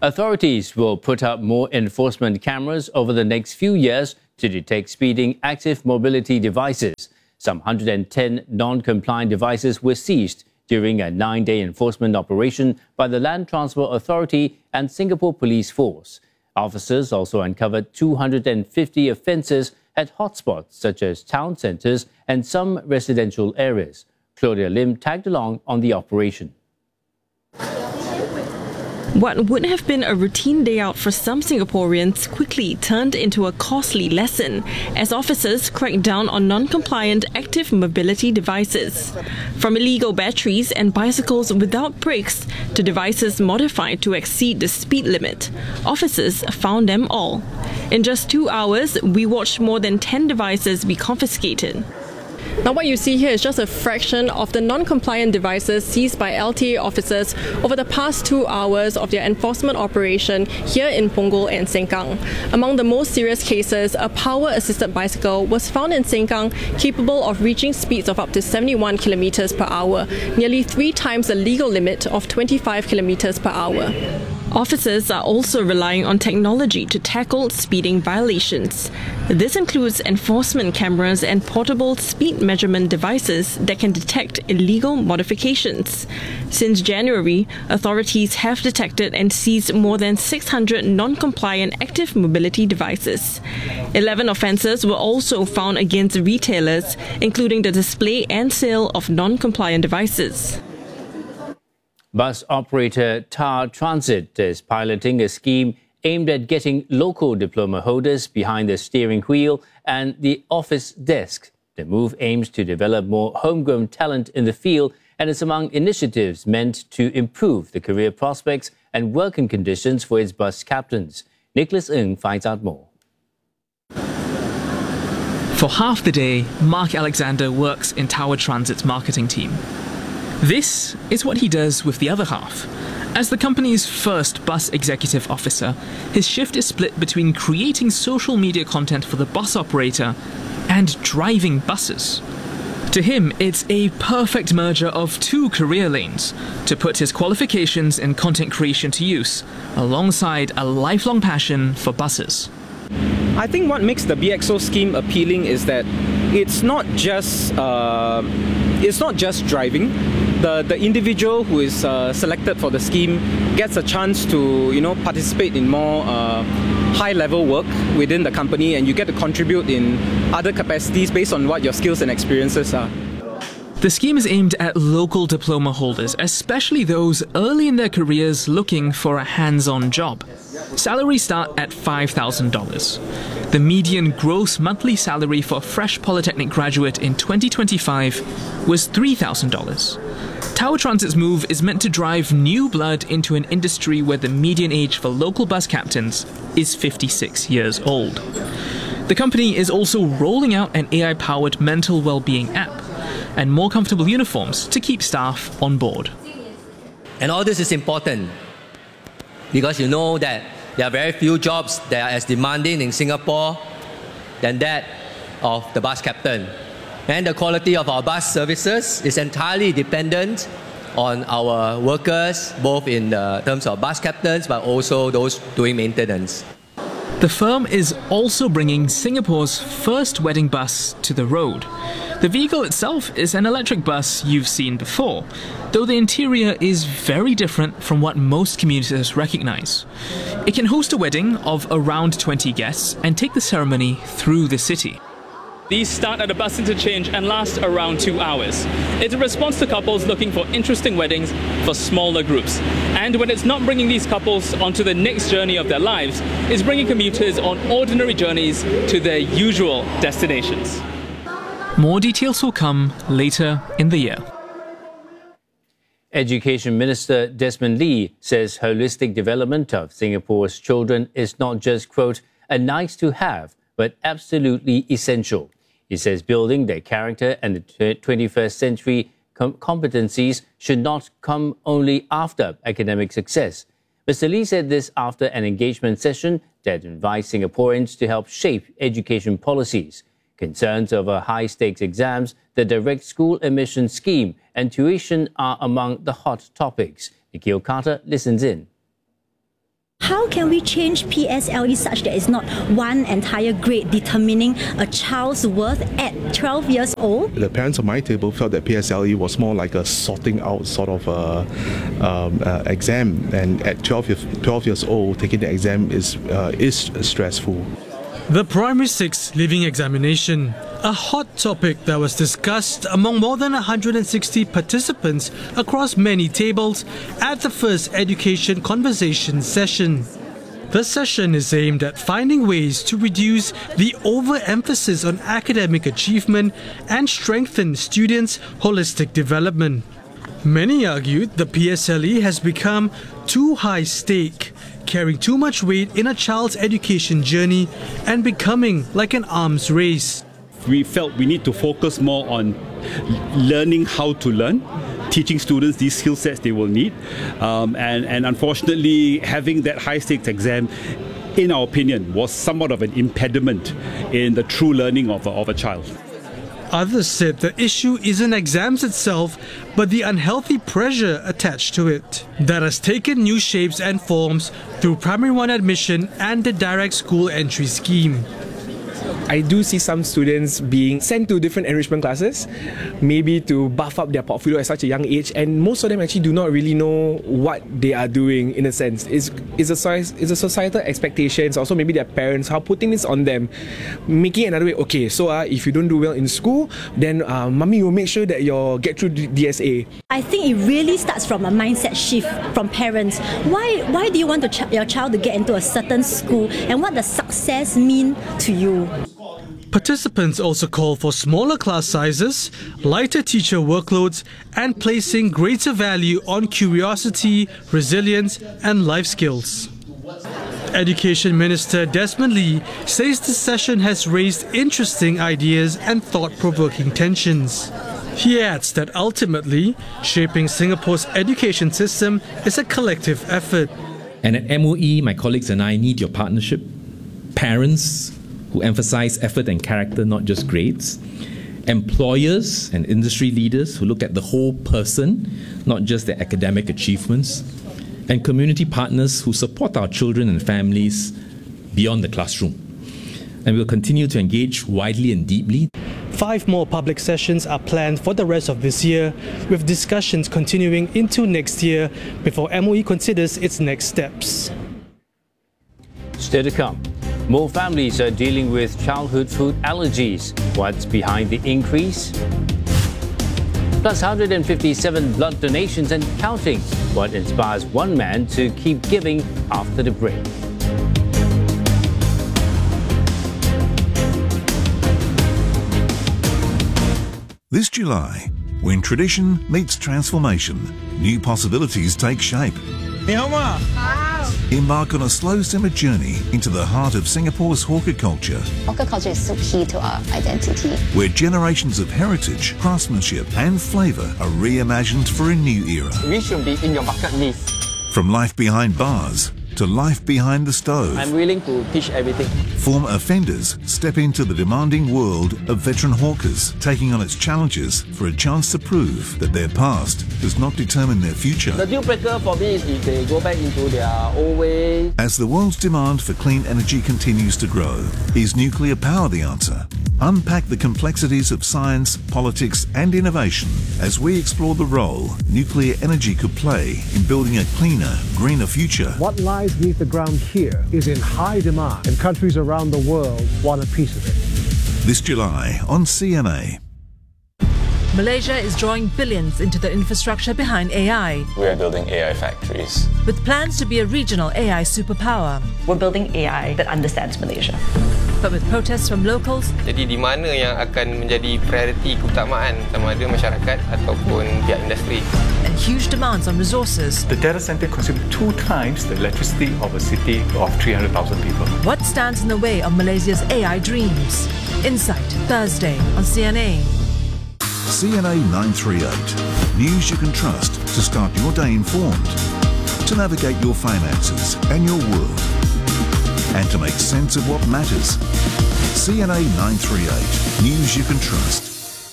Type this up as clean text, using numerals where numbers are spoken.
Authorities will put up more enforcement cameras over the next few years to detect speeding active mobility devices. Some 110 non-compliant devices were seized during a 9-day enforcement operation by the Land Transport Authority and Singapore Police Force. Officers also uncovered 250 offences at hotspots such as town centres and some residential areas. Claudia Lim tagged along on the operation. What would have been a routine day out for some Singaporeans quickly turned into a costly lesson as officers cracked down on non-compliant active mobility devices. From illegal batteries and bicycles without brakes to devices modified to exceed the speed limit, officers found them all. In just 2 hours, we watched more than 10 devices be confiscated. Now what you see here is just a fraction of the non-compliant devices seized by LTA officers over the past 2 hours of their enforcement operation here in Punggol and Sengkang. Among the most serious cases, a power-assisted bicycle was found in Sengkang capable of reaching speeds of up to 71 kilometers per hour, nearly 3 times the legal limit of 25 kilometers per hour. Officers are also relying on technology to tackle speeding violations. This includes enforcement cameras and portable speed measurement devices that can detect illegal modifications. Since January, authorities have detected and seized more than 600 non-compliant active mobility devices. 11 offences were also found against retailers, including the display and sale of non-compliant devices. Bus operator Tar Transit is piloting a scheme aimed at getting local diploma holders behind the steering wheel and the office desk. The move aims to develop more homegrown talent in the field and is among initiatives meant to improve the career prospects and working conditions for its bus captains. Nicholas Ng finds out more. For half the day, Mark Alexander works in Tower Transit's marketing team. This is what he does with the other half. As the company's first bus executive officer, his shift is split between creating social media content for the bus operator and driving buses. To him, it's a perfect merger of 2 career lanes to put his qualifications in content creation to use, alongside a lifelong passion for buses. I think what makes the BXO scheme appealing is that it's not just driving. The individual who is selected for the scheme gets a chance to participate in more high-level work within the company, and you get to contribute in other capacities based on what your skills and experiences are. The scheme is aimed at local diploma holders, especially those early in their careers looking for a hands-on job. Salaries start at $5,000. The median gross monthly salary for a fresh polytechnic graduate in 2025 was $3,000. Tower Transit's move is meant to drive new blood into an industry where the median age for local bus captains is 56 years old. The company is also rolling out an AI-powered mental well-being app and more comfortable uniforms to keep staff on board. And all this is important because you know that there are very few jobs that are as demanding in Singapore than that of the bus captain. And the quality of our bus services is entirely dependent on our workers, both in terms of bus captains, but also those doing maintenance. The firm is also bringing Singapore's first wedding bus to the road. The vehicle itself is an electric bus you've seen before, though the interior is very different from what most commuters recognise. It can host a wedding of around 20 guests and take the ceremony through the city. These start at a bus interchange and last around 2 hours. It's a response to couples looking for interesting weddings for smaller groups. And when it's not bringing these couples onto the next journey of their lives, it's bringing commuters on ordinary journeys to their usual destinations. More details will come later in the year. Education Minister Desmond Lee says holistic development of Singapore's children is not just, quote, a nice to have, but absolutely essential. He says building their character and the 21st century competencies should not come only after academic success. Mr. Lee said this after an engagement session that invites Singaporeans to help shape education policies. Concerns over high-stakes exams, the direct school admission scheme and tuition are among the hot topics. Nikhil Carter listens in. How can we change PSLE such that it's not one entire grade determining a child's worth at 12 years old? The parents on my table felt that PSLE was more like a sorting out sort of exam, and at 12 years old, taking the exam is stressful. The Primary 6 Leaving Examination, a hot topic that was discussed among more than 160 participants across many tables at the first Education Conversation session. The session is aimed at finding ways to reduce the overemphasis on academic achievement and strengthen students' holistic development. Many argued the PSLE has become too high stake, carrying too much weight in a child's education journey and becoming like an arms race. We felt we need to focus more on learning how to learn, teaching students these skill sets they will need, and unfortunately having that high stakes exam, in our opinion, was somewhat of an impediment in the true learning of a child. Others said the issue isn't exams itself, but the unhealthy pressure attached to it that has taken new shapes and forms through Primary 1 admission and the direct school entry scheme. I do see some students being sent to different enrichment classes, maybe to buff up their portfolio at such a young age, and most of them actually do not really know what they are doing in a sense. It's a societal expectations, also maybe their parents, how putting this on them, making it another way, okay, so if you don't do well in school, then mommy will make sure that you get through DSA. I think it really starts from a mindset shift from parents. Why do you want your child to get into a certain school, and what does success mean to you? Participants also call for smaller class sizes, lighter teacher workloads, and placing greater value on curiosity, resilience, and life skills. Education Minister Desmond Lee says the session has raised interesting ideas and thought-provoking tensions. He adds that ultimately, shaping Singapore's education system is a collective effort. And at MOE, my colleagues and I need your partnership. Parents who emphasize effort and character, not just grades. Employers and industry leaders who look at the whole person, not just their academic achievements. And community partners who support our children and families beyond the classroom. And we'll continue to engage widely and deeply. 5 more public sessions are planned for the rest of this year, with discussions continuing into next year before MOE considers its next steps. Still to come. More families are dealing with childhood food allergies. What's behind the increase? Plus 157 blood donations and counting. What inspires one man to keep giving after the break? This July, when tradition meets transformation, new possibilities take shape. Embark on a slow simmer journey into the heart of Singapore's hawker culture. Hawker culture is so key to our identity. Where generations of heritage, craftsmanship and flavour are reimagined for a new era. We should be in your bucket list. From life behind bars to life behind the stove. I'm willing to teach everything. Former offenders step into the demanding world of veteran hawkers, taking on its challenges for a chance to prove that their past does not determine their future. The deal breaker for me is if they go back into their old way. As the world's demand for clean energy continues to grow, is nuclear power the answer? Unpack the complexities of science, politics and innovation as we explore the role nuclear energy could play in building a cleaner, greener future. What lies beneath the ground here is in high demand, and countries around the world want a piece of it. This July on CMA. Malaysia is drawing billions into the infrastructure behind AI. We are building AI factories. With plans to be a regional AI superpower. We're building AI that understands Malaysia. But with protests from locals, jadi di mana yang akan menjadi prioriti keutamaan sama ada masyarakat ataupun pihak industri. And huge demands on resources. The data center consumes 2 times the electricity of a city of 300,000 people. What stands in the way of Malaysia's AI dreams? Insight, Thursday on CNA. CNA 938. News you can trust to start your day informed, to navigate your finances and your world, and to make sense of what matters. CNA 938. News you can trust.